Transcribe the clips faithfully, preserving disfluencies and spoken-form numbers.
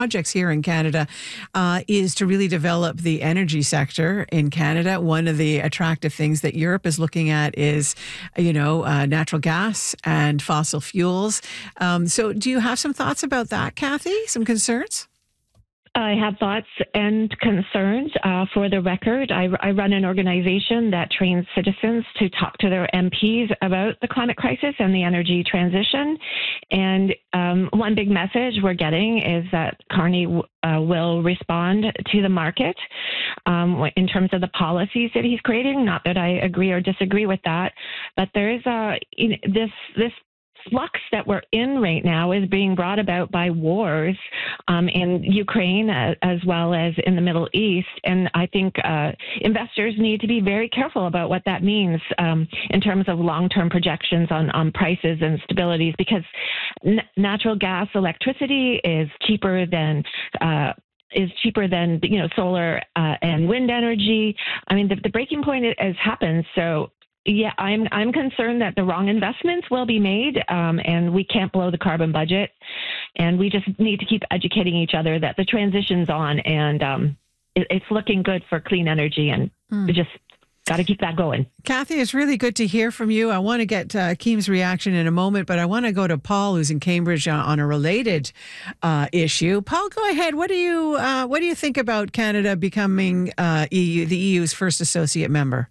projects here in Canada uh, is to really develop the energy sector in Canada. One of the attractive things that Europe is looking at is, you know, uh, natural gas and fossil fuels. Um, so do you have some thoughts about that, Kathy? Some concerns? I have thoughts and concerns. Uh, for the record, I, I run an organization that trains citizens to talk to their M Ps about the climate crisis and the energy transition. And um, one big message we're getting is that Carney uh, will respond to the market um, in terms of the policies that he's creating. Not that I agree or disagree with that, but there is a you know, this this. flux that we're in right now is being brought about by wars um, in Ukraine uh, as well as in the Middle East. And I think uh, investors need to be very careful about what that means um, in terms of long-term projections on, on prices and stabilities, because n- natural gas electricity is cheaper than uh, is cheaper than, you know, solar uh, and wind energy. I mean, the, the breaking point has happened. So Yeah, I'm I'm concerned that the wrong investments will be made, um, and we can't blow the carbon budget. And we just need to keep educating each other that the transition's on, and um, it, it's looking good for clean energy, and mm. we just got to keep that going. Kathy, it's really good to hear from you. I want to get uh, Keem's reaction in a moment, but I want to go to Paul, who's in Cambridge, uh, on a related uh, issue. Paul, go ahead. What do you uh, what do you think about Canada becoming uh, E U, the E U's first associate member?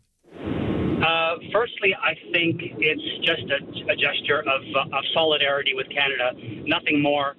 Firstly, I think it's just a, a gesture of, uh, of solidarity with Canada, nothing more.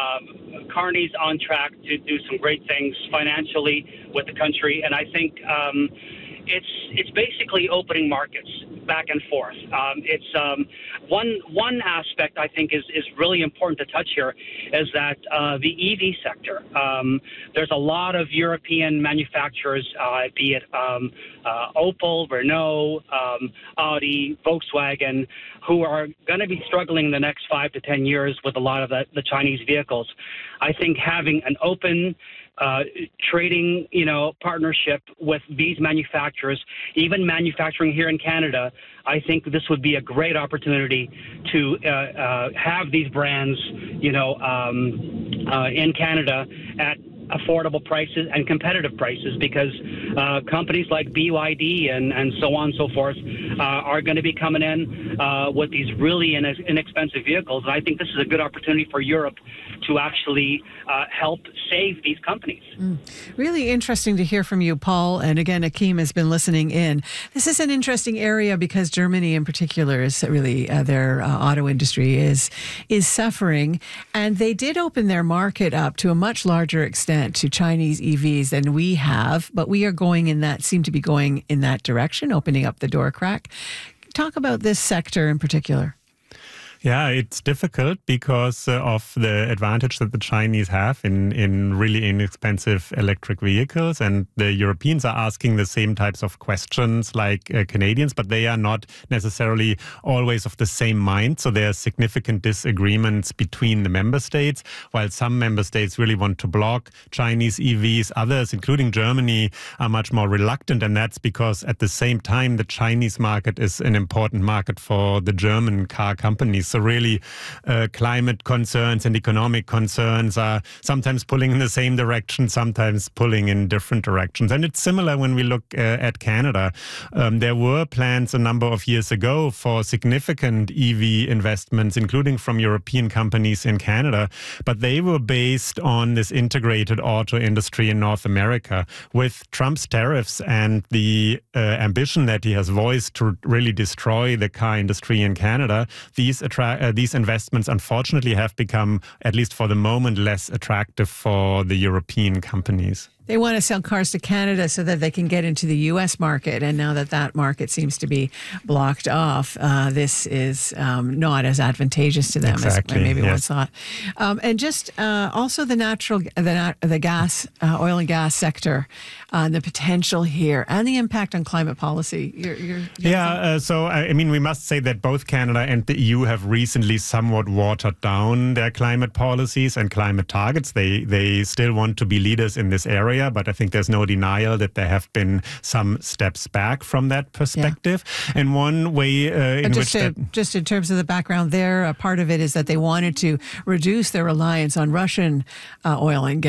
Um, Carney's on track to do some great things financially with the country, and I think um, it's it's basically opening markets back and forth. Um, it's um, one one aspect I think is, is really important to touch here is that uh, the E V sector. Um, there's a lot of European manufacturers, uh, be it um, uh, Opel, Renault, um, Audi, Volkswagen, who are going to be struggling in the next five to ten years with a lot of the, the Chinese vehicles. I think having an open Uh, trading, you know, partnership with these manufacturers, even manufacturing here in Canada, I think this would be a great opportunity to uh, uh, have these brands, you know, um, uh, in Canada at affordable prices and competitive prices, because uh, companies like B Y D and, and so on and so forth uh, are going to be coming in uh, with these really in- inexpensive vehicles. And I think this is a good opportunity for Europe to actually uh, help save these companies. Mm. Really interesting to hear from you, Paul. And again, Akeem has been listening in. This is an interesting area because Germany in particular is really, uh, their uh, auto industry is, is suffering. And they did open their market up to a much larger extent to Chinese E Vs than we have, but we are going in that, seem to be going in that direction, opening up the door crack. Talk about this sector in particular. Yeah, it's difficult because uh, of the advantage that the Chinese have in, in really inexpensive electric vehicles. And the Europeans are asking the same types of questions like uh, Canadians, but they are not necessarily always of the same mind. So there are significant disagreements between the member states. While some member states really want to block Chinese E Vs, others, including Germany, are much more reluctant. And that's because at the same time, the Chinese market is an important market for the German car companies. So really uh, climate concerns and economic concerns are sometimes pulling in the same direction, sometimes pulling in different directions. And it's similar when we look uh, at Canada. Um, there were plans a number of years ago for significant E V investments, including from European companies in Canada, but they were based on this integrated auto industry in North America. With Trump's tariffs and the uh, ambition that he has voiced to really destroy the car industry in Canada, these attract Uh, these investments, unfortunately, have become, at least for the moment, less attractive for the European companies. They want to sell cars to Canada so that they can get into the U S market. And now that that market seems to be blocked off, uh, this is um, not as advantageous to them exactly, as maybe yes. once thought. Um, and just uh, also the natural, the, the gas, uh, oil and gas sector, uh, the potential here and the impact on climate policy. You're, you're, you're yeah, uh, so I mean, we must say that both Canada and the E U have recently somewhat watered down their climate policies and climate targets. They, they still want to be leaders in this area, but I think there's no denial that there have been some steps back from that perspective. Yeah. And one way uh, in just which... To, that, just in terms of the background there, a part of it is that they wanted to reduce their reliance on Russian uh, oil and gas.